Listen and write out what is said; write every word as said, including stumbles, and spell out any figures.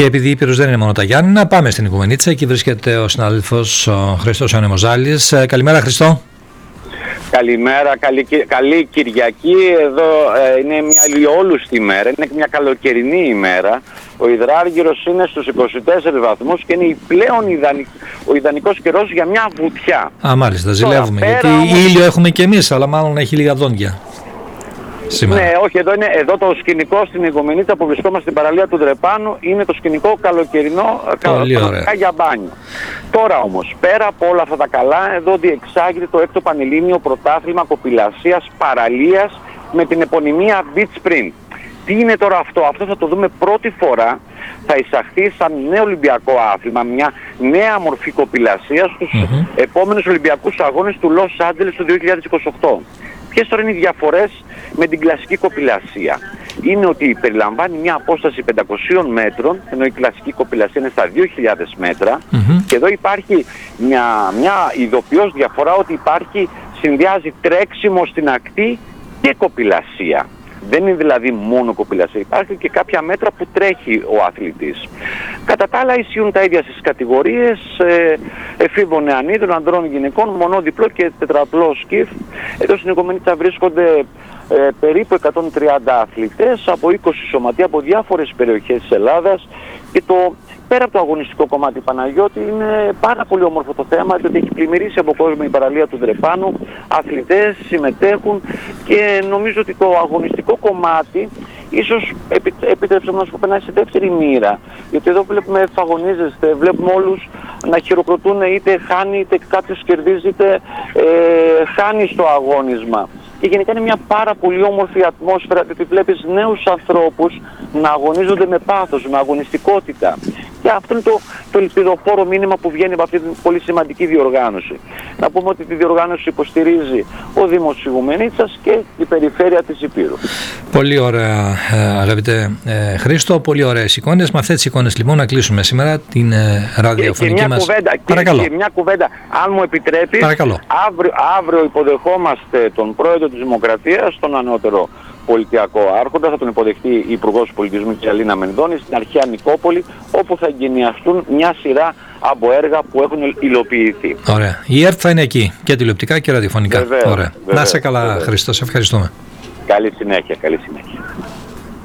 Και επειδή η Ήπειρος δεν είναι μόνο τα Γιάννηνα, πάμε στην Οικουμενίτσα. Εκεί βρίσκεται ο συνάδελφος ο Χριστός Ανεμοζάλης. Καλημέρα, Χριστό. Καλημέρα, καλή, καλή Κυριακή. Εδώ ε, είναι μια ηλιόλουστη ημέρα, είναι μια καλοκαιρινή ημέρα. Ο υδράργυρος είναι στους είκοσι τέσσερις βαθμούς και είναι η πλέον ιδανικ, ο ιδανικός καιρός για μια βουτιά. Α, μάλιστα, ζηλεύουμε. Τώρα, γιατί όμως... ήλιο έχουμε κι εμείς, αλλά μάλλον έχει λίγα δόντια. Σήμερα. Ναι, όχι, εδώ, είναι, εδώ το σκηνικό στην Οικουμενίτσα που βρισκόμαστε στην παραλία του Δρεπάνου είναι το σκηνικό καλοκαιρινό κανονικά για μπάνιο. Τώρα όμως, πέρα από όλα αυτά τα καλά, εδώ διεξάγεται το έκτο Πανελλήνιο Πρωτάθλημα Κοπηλασίας Παραλίας με την επωνυμία Beach Sprint. Τι είναι τώρα αυτό? Αυτό θα το δούμε πρώτη φορά. Θα εισαχθεί σαν νέο Ολυμπιακό άθλημα, μια νέα μορφή κοπηλασίας στους mm-hmm. επόμενους Ολυμπιακούς Αγώνες του Λος Άντζελες του δύο χιλιάδες είκοσι οκτώ. Ποιες τώρα είναι οι διαφορές με την κλασική κοπηλασία? Είναι ότι περιλαμβάνει μια απόσταση πεντακοσίων μέτρων, ενώ η κλασική κοπηλασία είναι στα δύο χιλιάδες μέτρα. Mm-hmm. Και εδώ υπάρχει μια, μια ειδοποιώς διαφορά, ότι υπάρχει, συνδυάζει τρέξιμο στην ακτή και κοπηλασία. Δεν είναι δηλαδή μόνο κοπηλασία, υπάρχουν και κάποια μέτρα που τρέχει ο αθλητής. Κατά τα άλλα ισχύουν τα ίδια στις κατηγορίες ε, εφήβων νεανίδων, ανδρών, γυναικών, μονό, διπλό και τετραπλό σκιφ. Εδώ στην Οικουμενίτσα βρίσκονται ε, περίπου εκατόν τριάντα αθλητές από είκοσι σωματεία από διάφορες περιοχές της Ελλάδας. Και το πέρα από το αγωνιστικό κομμάτι, Παναγιώτη, είναι πάρα πολύ όμορφο το θέμα, διότι έχει πλημμυρίσει από κόσμο η παραλία του Δρεπάνου, αθλητές συμμετέχουν και νομίζω ότι το αγωνιστικό κομμάτι ίσως επι, επιτρέψτε να σου περνάει σε δεύτερη μοίρα. Γιατί εδώ βλέπουμε φαγωνίζεστε, βλέπουμε όλους να χειροκροτούν, είτε χάνει είτε κάποιος κερδίζει είτε ε, χάνει στο αγώνισμα. Και γενικά είναι μια πάρα πολύ όμορφη ατμόσφαιρα, γιατί βλέπεις νέους ανθρώπους να αγωνίζονται με πάθος, με αγωνιστικότητα. Και αυτό είναι το, το ελπιδοφόρο μήνυμα που βγαίνει από αυτή την πολύ σημαντική διοργάνωση. Να πούμε ότι τη διοργάνωση υποστηρίζει ο Δήμος της Οικουμενίτσας και η Περιφέρεια της Υπήρου. Πολύ ωραία, αγαπητέ ε, Χρήστο, πολύ ωραίες εικόνες. Με αυτές τις εικόνες λοιπόν να κλείσουμε σήμερα την ε, ραδιοφωνική και, και μας... Κουβέντα, Παρακαλώ. Και, και μια κουβέντα, αν μου επιτρέπεις, Παρακαλώ. Αύριο, αύριο υποδεχόμαστε τον πρόεδρο της Δημοκρατίας, τον ανώτερο πολιτιακό άρχοντα, θα τον υποδεχτεί η Υπουργός Πολιτισμού κ. Αλίνα Μενδώνη στην αρχαία Νικόπολη, όπου θα εγκαινιαστούν μια σειρά από έργα που έχουν υλοποιηθεί. Ωραία. Η ΕΡΤ θα είναι εκεί και τηλεοπτικά και ραδιοφωνικά. Βεβαίως, Ωραία. Βεβαίως, Να είσαι καλά, βεβαίως. Χριστό, σε ευχαριστούμε. Καλή συνέχεια, καλή συνέχεια.